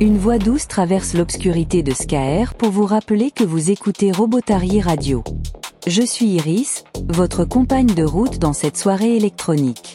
Une voix douce traverse l'obscurité de Skaer pour vous rappeler que vous écoutez Robotarier Radio. Je suis Iris, votre compagne de route dans cette soirée électronique.